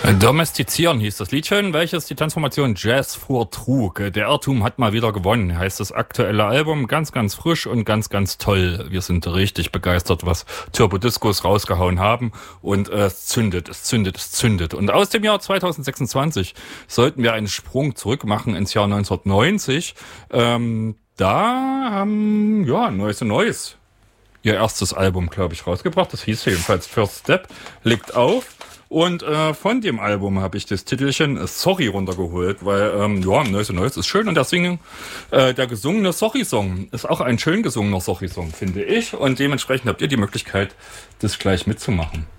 Domestizieren hieß das Liedchen, welches die Transformation Jazz vortrug. Der Irrtum hat mal wieder gewonnen, heißt das aktuelle Album. Ganz, ganz frisch und ganz, ganz toll. Wir sind richtig begeistert, was Turbo Discos rausgehauen haben. Und es zündet, es zündet, es zündet. Und aus dem Jahr 2026 sollten wir einen Sprung zurück machen ins Jahr 1990. Da haben, Neues ihr erstes Album, glaube ich, rausgebracht. Das hieß jedenfalls First Step, legt auf. Und von dem Album habe ich das Titelchen Sorry runtergeholt, weil Neues ist schön und der gesungene Sorry-Song ist auch ein schön gesungener Sorry-Song, finde ich. Und dementsprechend habt ihr die Möglichkeit, das gleich mitzumachen.